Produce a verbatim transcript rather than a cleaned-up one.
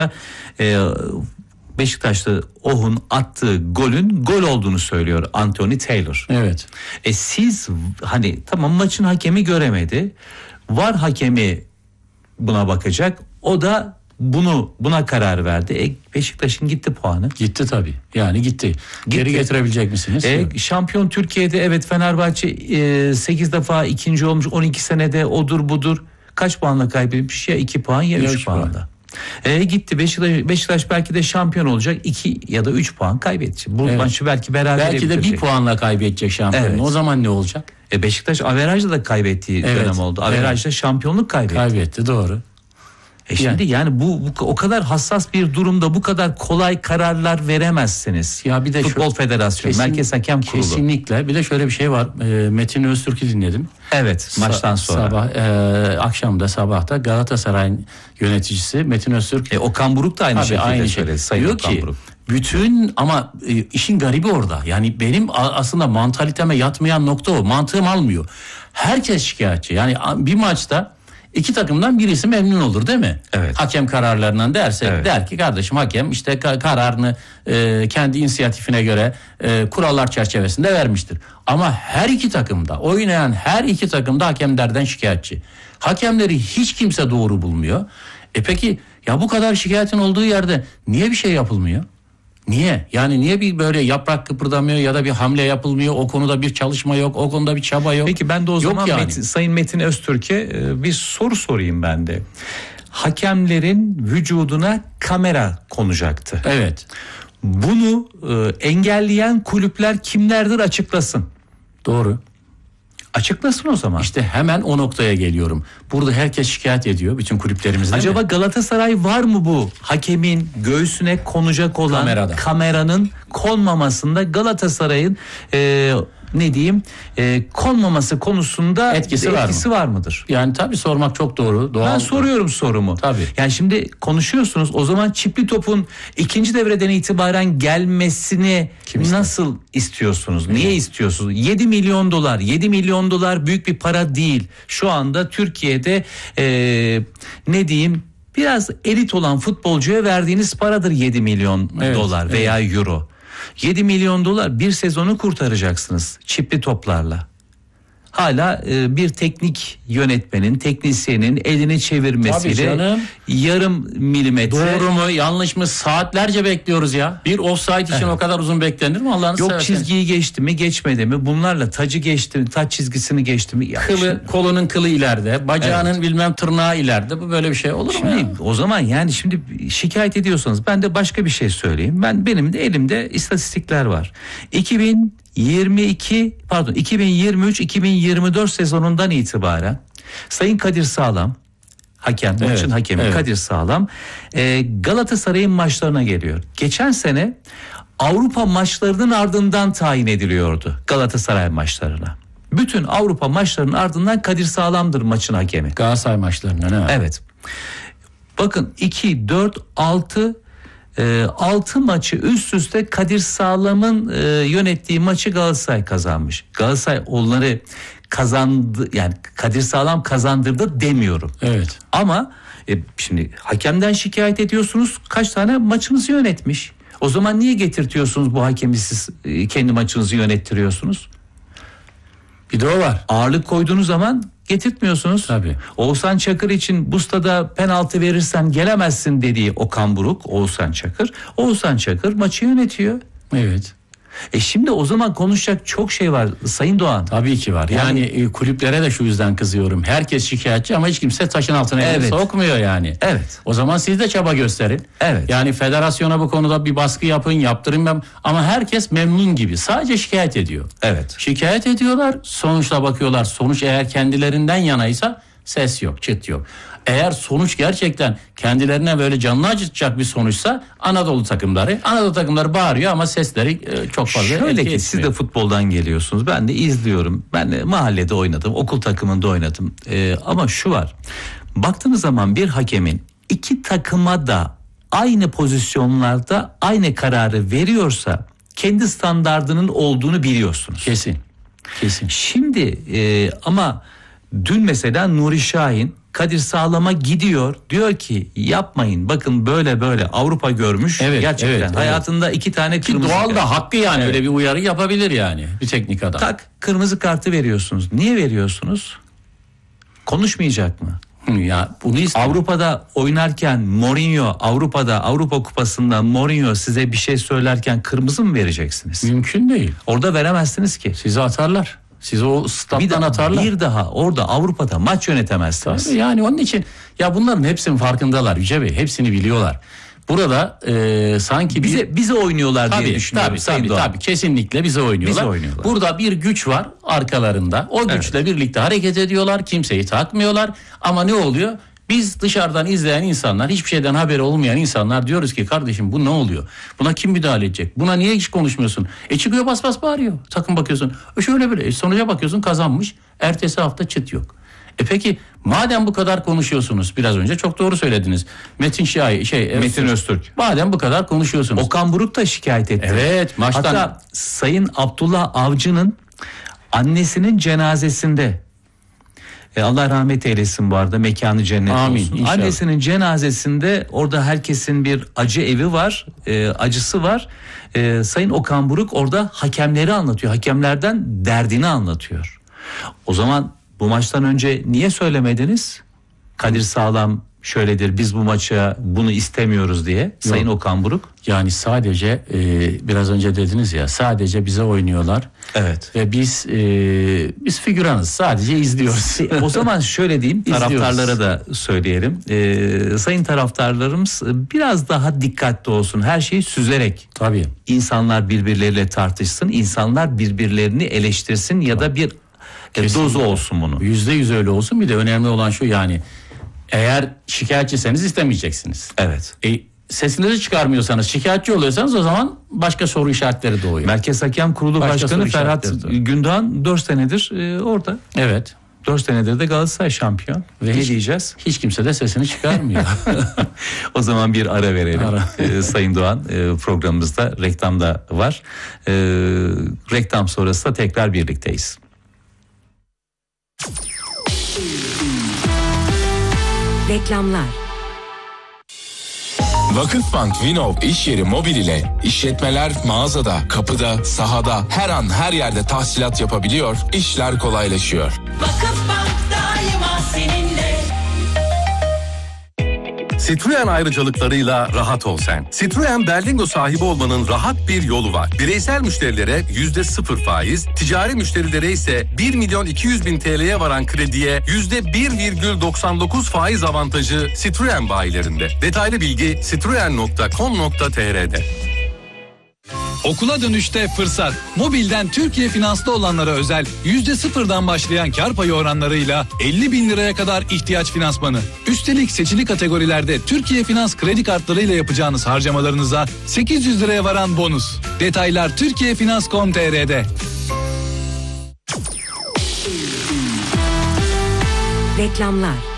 e, Beşiktaş'ta Oh'un attığı golün gol olduğunu söylüyor Anthony Taylor. Evet. E siz hani tamam maçın hakemi göremedi. V A R hakemi buna bakacak. O da bunu buna karar verdi. E, Beşiktaş'ın gitti puanı. Gitti tabii. Yani gitti. gitti. Geri getirebilecek misiniz? E, şampiyon Türkiye'de evet Fenerbahçe e, sekiz defa ikinci olmuş, on iki senede odur budur. Kaç puanla kaybetmiş? Ya iki puan ya üç puanla. E, gitti Beşiktaş, Beşiktaş belki de şampiyon olacak, iki ya da üç puan kaybedecek. Bu evet. maçı belki beraber belki de bir puanla kaybedecek şampiyonu. Evet. O zaman ne olacak? E, Beşiktaş averajda da kaybettiği evet. dönem oldu. Averajda evet. şampiyonluk kaybetti. Kaybetti doğru. E şimdi yani, yani bu, bu o kadar hassas bir durumda bu kadar kolay kararlar veremezsiniz. Ya bir de Futbol şu, Federasyonu, kesin, Merkez Hakem Kurulu. Kesinlikle. Bir de şöyle bir şey var. E, Metin Öztürk'ü dinledim. Evet, Sa- maçtan sonra. Sabah e, akşamda sabahta Galatasaray'ın yöneticisi Metin Öztürk. E, Okan Buruk da aynı Tabii, şekilde aynı söyledi. Sayın diyor Okan ki Buruk. Bütün ama e, işin garibi orada. Yani benim aslında mantaliteme yatmayan nokta o. Mantığım almıyor. Herkes şikayetçi. Yani bir maçta İki takımdan birisi memnun olur değil mi? Evet. Hakem kararlarından derse evet. der ki kardeşim hakem işte kararını e, kendi inisiyatifine göre e, kurallar çerçevesinde vermiştir. Ama her iki takımda oynayan her iki takımda hakemlerden şikayetçi. Hakemleri hiç kimse doğru bulmuyor. E peki ya bu kadar şikayetin olduğu yerde niye bir şey yapılmıyor? Niye? Yani niye bir böyle yaprak kıpırdamıyor ya da bir hamle yapılmıyor? O konuda bir çalışma yok, o konuda bir çaba yok. Peki ben de o yok zaman yani. Metin, Sayın Metin Öztürk'e bir soru sorayım ben de. Hakemlerin vücuduna kamera konacaktı. Evet. Bunu e, engelleyen kulüpler kimlerdir açıklasın. Doğru. Açıklasın o zaman. İşte hemen o noktaya geliyorum. Burada herkes şikayet ediyor bütün kulüplerimizde. Acaba mi? Galatasaray var mı bu hakemin göğsüne konacak olan Kamerada. kameranın konmamasında Galatasaray'ın e, ne diyeyim e, konmaması konusunda etkisi, etkisi var, var mı? mıdır? Yani tabii sormak çok doğru. Doğal ben soruyorum sorumu. Tabii. Yani şimdi konuşuyorsunuz, o zaman çipli topun ikinci devreden itibaren gelmesini Kim nasıl istiyorsunuz? Evet. Niye istiyorsunuz? yedi milyon dolar. yedi milyon dolar büyük bir para değil. Şu anda Türkiye'de e, ne diyeyim? Biraz elit olan futbolcuya verdiğiniz paradır yedi milyon evet, dolar veya evet. euro. yedi milyon dolar bir sezonu kurtaracaksınız çipli toplarla. Hala e, bir teknik yönetmenin, teknisyenin elini çevirmesiyle yarım milimetre. Doğru mu, yanlış mı? Saatlerce bekliyoruz ya. Bir offside için evet. o kadar uzun beklenir mi Allah'ını Yok seversen? Çizgiyi geçti mi, geçmedi mi? Bunlarla tacı geçti mi, taç çizgisini geçti mi? Ya Kılı, şimdi... kolunun kılı ileride, bacağının evet. bilmem tırnağı ileride. Bu böyle bir şey olur şimdi, mu ya? O zaman yani şimdi şikayet ediyorsanız ben de başka bir şey söyleyeyim. Ben benim de elimde istatistikler var. iki bin yirmi iki pardon iki bin yirmi üç iki bin yirmi dört sezonundan itibaren Sayın Kadir Sağlam hakem, evet, maçın hakemi evet. Kadir Sağlam e, Galatasaray'ın maçlarına geliyor. Geçen sene Avrupa maçlarının ardından tayin ediliyordu Galatasaray maçlarına. Bütün Avrupa maçlarının ardından Kadir Sağlam'dır maçın hakemi. Galatasaray maçlarına ne var? Evet. Bakın iki, dört, altı E, altı maçı üst üste Kadir Sağlam'ın e, yönettiği maçı Galatasaray kazanmış. Galatasaray onları kazandı, yani Kadir Sağlam kazandırdı demiyorum. Evet. Ama e, şimdi hakemden şikayet ediyorsunuz, kaç tane maçınızı yönetmiş. O zaman niye getirtiyorsunuz bu hakemi, siz e, kendi maçınızı yönettiriyorsunuz? Bir de o var. Ağırlık koyduğunuz zaman getirtmiyorsunuz. Tabii. Oğuzhan Çakır için bu stada penaltı verirsen gelemezsin dediği Okan Buruk, Oğuzhan Çakır. Oğuzhan Çakır maçı yönetiyor. Evet. E şimdi o zaman konuşacak çok şey var Sayın Doğan. Tabii ki var. Yani, yani kulüplere de şu yüzden kızıyorum. Herkes şikayetçi ama hiç kimse taşın altına evet. sokmuyor yani. Evet. O zaman siz de çaba gösterin. Evet. Yani federasyona bu konuda bir baskı yapın, yaptırın ben. Ama herkes memnun gibi. Sadece şikayet ediyor. Evet. Şikayet ediyorlar. Sonuçla bakıyorlar. Sonuç eğer kendilerinden yanaysa ses yok, çıt yok. Eğer sonuç gerçekten kendilerine böyle canını acıtacak bir sonuçsa Anadolu takımları, Anadolu takımları bağırıyor ama sesleri çok fazla etki etmiyor. Şöyle ki siz de futboldan geliyorsunuz. Ben de izliyorum. Ben de mahallede oynadım, okul takımında oynadım. Ee, ama şu var. Baktığınız zaman bir hakemin iki takıma da aynı pozisyonlarda aynı kararı veriyorsa kendi standardının olduğunu biliyorsunuz. Kesin. Kesin. Şimdi e, ama dün mesela Nuri Şahin Kadir Sağlam'a gidiyor, diyor ki yapmayın, bakın böyle böyle Avrupa görmüş, evet, gerçekten evet, hayatında evet. iki tane Ki kırmızı doğal kart. da hakkı yani, Evet. öyle bir uyarı yapabilir yani bir teknik adam. Tak, kırmızı kartı veriyorsunuz. Niye veriyorsunuz? Konuşmayacak mı? Ya bunu istemem. Avrupa'da oynarken Mourinho, Avrupa'da Avrupa Kupası'nda Mourinho size bir şey söylerken kırmızı mı vereceksiniz? Mümkün değil. Orada veremezsiniz ki. Sizi atarlar. Sizi o Bir stat'tan daha, atarlar. bir daha orada Avrupa'da maç yönetemezsiniz. Tabii yani onun için ya bunların hepsinin farkındalar Yüce Bey. Hepsini biliyorlar. Burada e, sanki Bize bir... bize oynuyorlar Tabii, diye düşünüyorum. tabii, Sayın tabii, Doğan. tabii, kesinlikle bize oynuyorlar. Bize oynuyorlar. Burada bir güç var arkalarında. O güçle birlikte hareket ediyorlar. Kimseyi takmıyorlar. Ama ne oluyor? Biz dışarıdan izleyen insanlar, hiçbir şeyden haberi olmayan insanlar diyoruz ki kardeşim bu ne oluyor? Buna kim müdahale edecek? Buna niye hiç konuşmuyorsun? E çıkıyor bas bas bağırıyor. Takım bakıyorsun. E şöyle böyle. E sonuca bakıyorsun kazanmış. Ertesi hafta çıt yok. E peki madem bu kadar konuşuyorsunuz, biraz önce çok doğru söylediniz. Metin Şahin şey Metin Öztürk. Madem bu kadar konuşuyorsunuz. Okan Buruk da şikayet etti. Evet, maçtan. Hatta Sayın Abdullah Avcı'nın annesinin cenazesinde, e, Allah rahmet eylesin bu arada, mekanı cennet Amin, olsun. inşallah. Annesinin cenazesinde orada herkesin bir acı evi var, e, acısı var. E, Sayın Okan Buruk orada hakemleri anlatıyor. Hakemlerden derdini anlatıyor. O zaman bu maçtan önce niye söylemediniz? Kadir Sağlam şöyledir, biz bu maça bunu istemiyoruz diye. Sayın Okan Buruk. Yani sadece e, biraz önce dediniz ya, sadece bize oynuyorlar. Evet. Ve biz e, biz figüranız, sadece izliyoruz. O zaman şöyle diyeyim, taraftarlara da söyleyelim. Ee, sayın taraftarlarımız biraz daha dikkatli olsun. Her şeyi süzerek. Tabii. İnsanlar birbirleriyle tartışsın, insanlar birbirlerini eleştirsin ya da bir e, dozu olsun bunu. Yüzde yüz öyle olsun. Bir de önemli olan şu, yani eğer şikayetçiseniz istemeyeceksiniz. Evet. E, sesinizi çıkarmıyorsanız, şikayetçi oluyorsanız o zaman başka soru işaretleri doğuyor. Merkez Hakem Kurulu Başka Başkanı soru Ferhat işaretleri Gündoğan dört senedir e, orada. Evet. dört senedir de Galatasaray şampiyon. Ve ne hiç, diyeceğiz? Hiç kimse de sesini çıkarmıyor. O zaman bir ara verelim. Ara. Ee, Sayın Doğan, e, programımızda reklam da var. Ee, reklam sonrası da tekrar birlikteyiz. Reklamlar. Vakıfbank Vinov iş yeri mobil ile işletmeler mağazada, kapıda, sahada, her an her yerde tahsilat yapabiliyor, işler kolaylaşıyor. Vakıfbank daima seninle. Citroen ayrıcalıklarıyla rahat ol sen. Citroen Berlingo sahibi olmanın rahat bir yolu var. Bireysel müşterilere yüzde sıfır faiz, ticari müşterilere ise bir milyon iki yüz bin T L'ye varan krediye yüzde bir virgül doksan dokuz faiz avantajı Citroen bayilerinde. Detaylı bilgi citroen nokta com nokta t r'de. Okula dönüşte fırsat. Mobilden Türkiye Finans'ta olanlara özel yüzde sıfırdan başlayan kar payı oranlarıyla elli bin liraya kadar ihtiyaç finansmanı. Üstelik seçili kategorilerde Türkiye Finans kredi kartlarıyla yapacağınız harcamalarınıza sekiz yüz liraya varan bonus. Detaylar türkiye finans nokta com nokta t r'de. Reklamlar.